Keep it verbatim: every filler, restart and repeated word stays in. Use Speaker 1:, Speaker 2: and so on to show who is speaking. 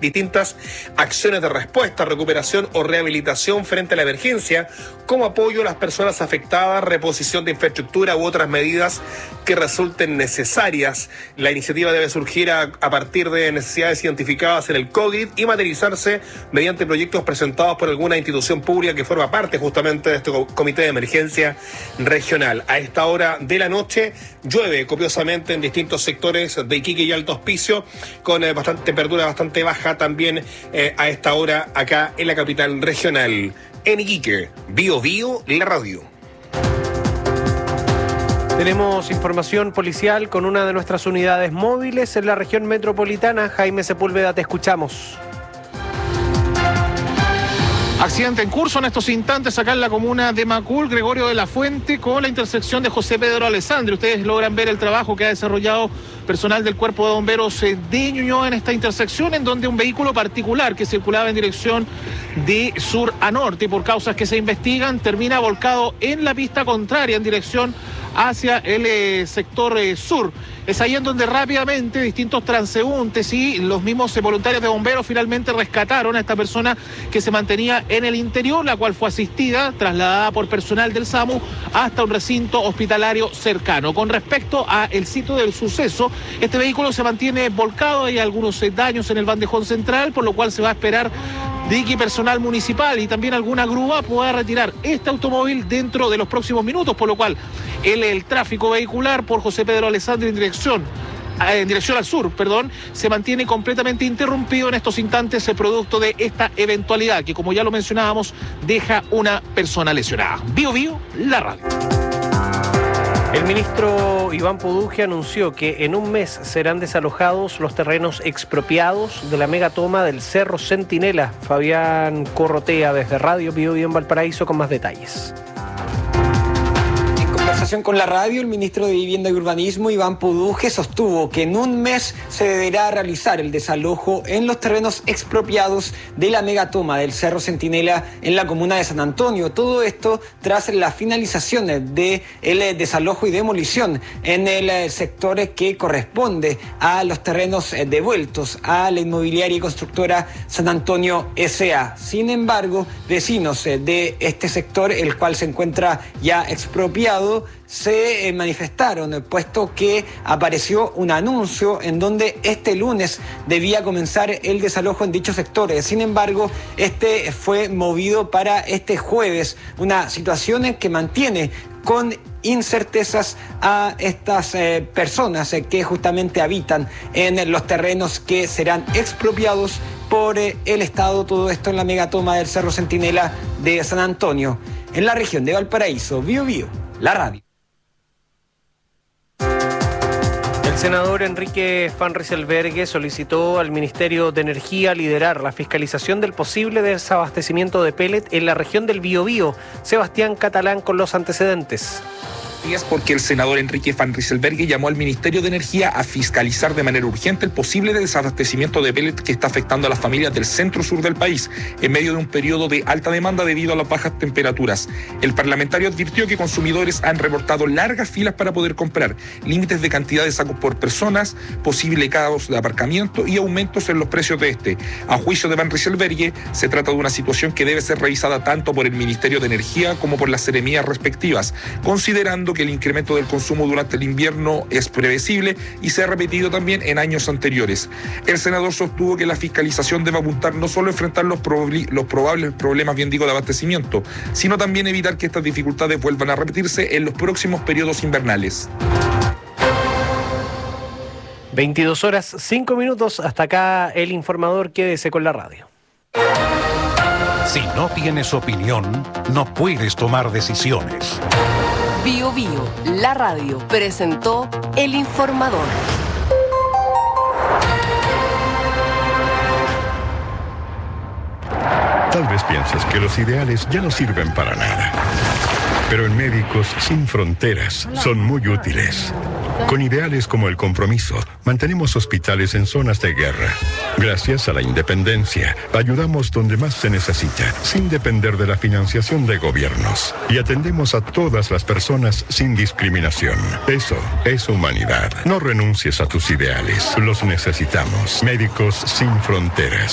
Speaker 1: distintas acciones de respuesta, recuperación o rehabilitación frente a la emergencia, como apoyo a las personas afectadas, reposición de infraestructura u otras medidas que resulten necesarias. La iniciativa debe surgir a, a partir de necesidades identificadas en el COVID y materializarse mediante proyectos presentados por alguna institución pública que forma parte justamente de este comité de emergencia regional. A esta hora de la noche llueve copiosamente en distintos sectores de Iquique y Alto Hospicio, con eh, bastante temperatura bastante baja también eh, a esta hora acá en la capital regional. En Iquique, Bio Bio, la radio.
Speaker 2: Tenemos información policial con una de nuestras unidades móviles en la región metropolitana. Jaime Sepúlveda, te escuchamos.
Speaker 3: Accidente en curso en estos instantes acá en la comuna de Macul, Gregorio de la Fuente, con la intersección de José Pedro Alessandri. Ustedes logran ver el trabajo que ha desarrollado personal del Cuerpo de Bomberos de Ñuñoa en esta intersección, en donde un vehículo particular que circulaba en dirección de sur a norte y por causas que se investigan termina volcado en la pista contraria en dirección hacia el eh, sector eh, sur. Es ahí en donde rápidamente distintos transeúntes y los mismos eh, voluntarios de bomberos finalmente rescataron a esta persona que se mantenía en el interior, la cual fue asistida, trasladada por personal del SAMU hasta un recinto hospitalario cercano. Con respecto al sitio del suceso, este vehículo se mantiene volcado, hay algunos eh, daños en el bandejón central, por lo cual se va a esperar de que personal municipal y también alguna grúa pueda retirar este automóvil dentro de los próximos minutos, por lo cual el, el tráfico vehicular por José Pedro Alessandri en dirección en dirección al sur, perdón, se mantiene completamente interrumpido en estos instantes, el producto de esta eventualidad que, como ya lo mencionábamos, deja una persona lesionada. Bio Bio, la radio.
Speaker 2: El ministro Iván Poduje anunció que en un mes serán desalojados los terrenos expropiados de la megatoma del Cerro Centinela. Fabián Corrotea desde Radio Bio Bio en Valparaíso con más detalles.
Speaker 4: En conversación con la radio, el ministro de Vivienda y Urbanismo, Iván Poduje, sostuvo que en un mes se deberá realizar el desalojo en los terrenos expropiados de la megatoma del Cerro Centinela en la comuna de San Antonio. Todo esto tras la finalización del desalojo y demolición en el sector que corresponde a los terrenos devueltos a la inmobiliaria y constructora San Antonio S A. Sin embargo, vecinos de este sector, el cual se encuentra ya expropiado, se manifestaron, puesto que apareció un anuncio en donde este lunes debía comenzar el desalojo en dichos sectores. Sin embargo, este fue movido para este jueves, una situación que mantiene con incertezas a estas eh, personas eh, que justamente habitan en los terrenos que serán expropiados por eh, el Estado. Todo esto en la megatoma del Cerro Centinela de San Antonio, en la región de Valparaíso. Bio Bio, la radio.
Speaker 2: El senador Enrique Van Rysselberghe solicitó al Ministerio de Energía liderar la fiscalización del posible desabastecimiento de pellet en la región del Biobío. Sebastián Catalán con los antecedentes.
Speaker 5: Es porque el senador Enrique Van Rysselberghe llamó al Ministerio de Energía a fiscalizar de manera urgente el posible desabastecimiento de pellet que está afectando a las familias del centro-sur del país en medio de un periodo de alta demanda debido a las bajas temperaturas. El parlamentario advirtió que consumidores han reportado largas filas para poder comprar, límites de cantidad de sacos por personas, posible caos de aparcamiento y aumentos en los precios de este. A juicio de Van Rysselberghe, se trata de una situación que debe ser revisada tanto por el Ministerio de Energía como por las seremías respectivas, considerando que el incremento del consumo durante el invierno es previsible y se ha repetido también en años anteriores. El senador sostuvo que la fiscalización debe apuntar no solo a enfrentar los, probli- los probables problemas, bien digo, de abastecimiento, sino también evitar que estas dificultades vuelvan a repetirse en los próximos periodos invernales.
Speaker 2: veintidós horas, cinco minutos, hasta acá el informador, quédese con la radio.
Speaker 6: Si no tienes opinión, no puedes tomar decisiones.
Speaker 7: Bio Bio, la radio, presentó El Informador.
Speaker 8: Tal vez piensas que los ideales ya no sirven para nada. Pero en Médicos Sin Fronteras son muy útiles. Con ideales como el compromiso, mantenemos hospitales en zonas de guerra. Gracias a la independencia, ayudamos donde más se necesita, sin depender de la financiación de gobiernos. Y atendemos a todas las personas sin discriminación. Eso es humanidad. No renuncies a tus ideales. Los necesitamos. Médicos Sin Fronteras.